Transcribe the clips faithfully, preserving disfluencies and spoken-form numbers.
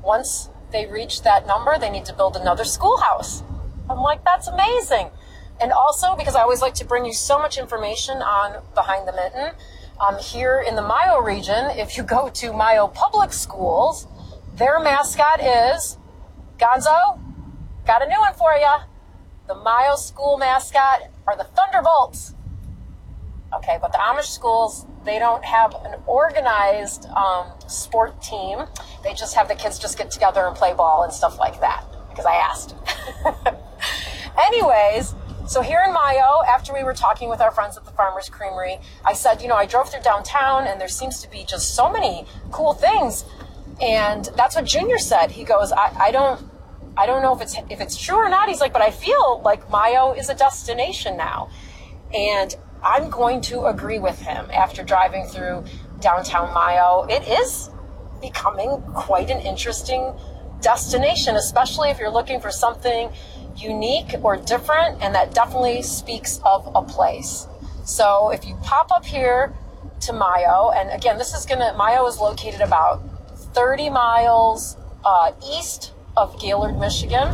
once they reach that number, they need to build another schoolhouse. I'm like, that's amazing. And also, because I always like to bring you so much information on Behind the Mitten, um, here in the Mayo region, if you go to Mayo Public Schools, their mascot is, Gonzo, got a new one for you. The Mayo school mascot are the Thunderbolts. Okay, but the Amish schools, they don't have an organized um, sport team. They just have the kids just get together and play ball and stuff like that, because I asked. Anyways, so here in Mayo, after we were talking with our friends at the Farmers Creamery, I said, you know, I drove through downtown and there seems to be just so many cool things. And that's what Junior said. He goes, I, I don't I don't know if it's if it's true or not. He's like, but I feel like Mayo is a destination now. And I'm going to agree with him after driving through downtown Mayo. It is becoming quite an interesting destination, especially if you're looking for something unique or different, and that definitely speaks of a place. So if you pop up here to Mayo, and again, this is gonna, Mayo is located about thirty miles uh, east of Gaylord, Michigan,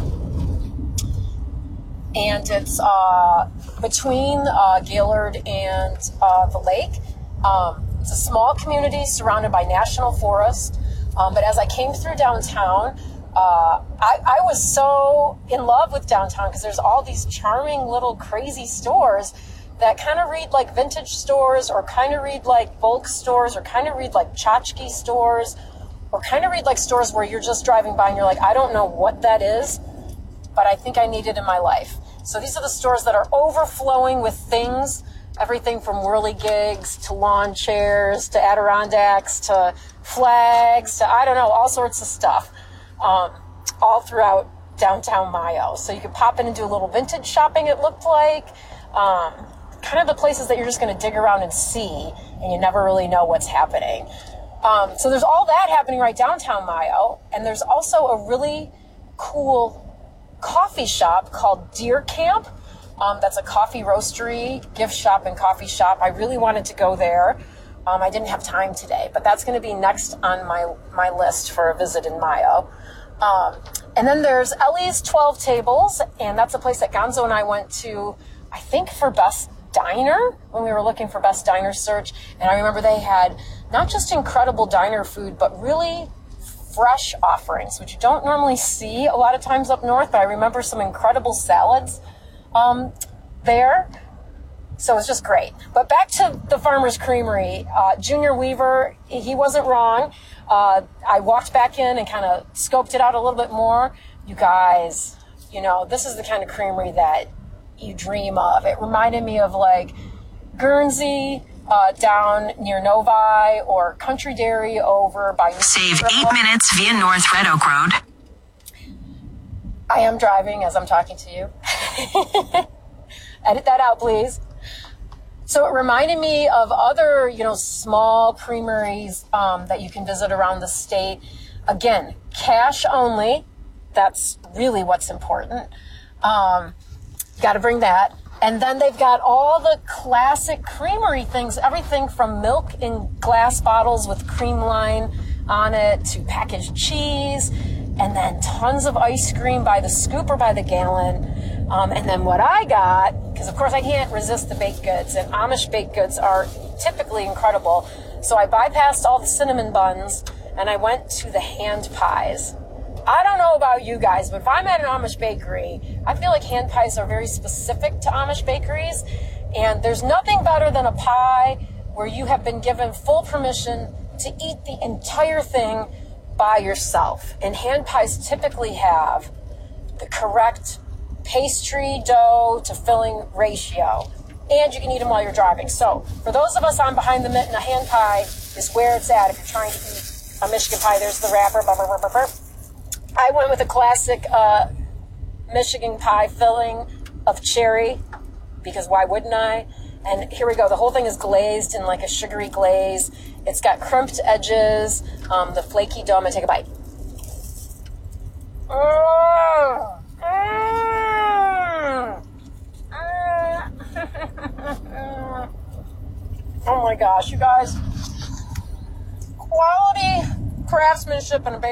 and it's uh, between uh, Gaylord and uh, the lake. Um, it's a small community surrounded by national forest, um, but as I came through downtown, uh, I, I was so in love with downtown because there's all these charming little crazy stores that kind of read like vintage stores, or kind of read like bulk stores, or kind of read like tchotchke stores, or kind of read like stores where you're just driving by and you're like, I don't know what that is, but I think I need it in my life. So these are the stores that are overflowing with things, everything from whirligigs to lawn chairs to Adirondacks to flags to, I don't know, all sorts of stuff, um, all throughout downtown Mayo. So you could pop in and do a little vintage shopping, it looked like. Um, kind of the places that you're just going to dig around and see, and you never really know what's happening. Um, so there's all that happening right downtown Mayo, and there's also a really cool coffee shop called Deer Camp. Um, that's a coffee roastery, gift shop, and coffee shop. I really wanted to go there. Um, I didn't have time today, but that's going to be next on my, my list for a visit in Mayo. Um, and then there's Ellie's twelve Tables, and that's a place that Gonzo and I went to, I think, for Best Diner when we were looking for Best Diner search. And I remember they had not just incredible diner food, but really fresh offerings, which you don't normally see a lot of times up north. But I remember some incredible salads um, there. So it's just great. But back to the Farmers Creamery. Uh, Junior Weaver, he wasn't wrong. Uh, I walked back in and kind of scoped it out a little bit more. You guys, you know, this is the kind of creamery that you dream of. It reminded me of like Guernsey uh, down near Novi, or Country Dairy over by... Save eight minutes via North Red Oak Road. I am driving as I'm talking to you. Edit that out, please. So it reminded me of other, you know, small creameries um, that you can visit around the state. Again, cash only. That's really what's important. Um, got to bring that. And then they've got all the classic creamery things, everything from milk in glass bottles with cream line on it to packaged cheese, and then tons of ice cream by the scoop or by the gallon. Um, and then what I got, because of course I can't resist the baked goods, and Amish baked goods are typically incredible. So I bypassed all the cinnamon buns and I went to the hand pies. I don't know about you guys, but if I'm at an Amish bakery, I feel like hand pies are very specific to Amish bakeries. And there's nothing better than a pie where you have been given full permission to eat the entire thing by yourself. And hand pies typically have the correct pastry dough to filling ratio. And you can eat them while you're driving. So for those of us on Behind the Mitten, a hand pie is where it's at if you're trying to eat a Michigan pie. There's the wrapper. Blah, blah, blah, blah, blah. I went with a classic uh, Michigan pie filling of cherry, because why wouldn't I? And here we go. The whole thing is glazed in like a sugary glaze. It's got crimped edges, um, the flaky dough. I'm going to take a bite. Mm. Mm. Oh my gosh, you guys. Quality craftsmanship in a bakery.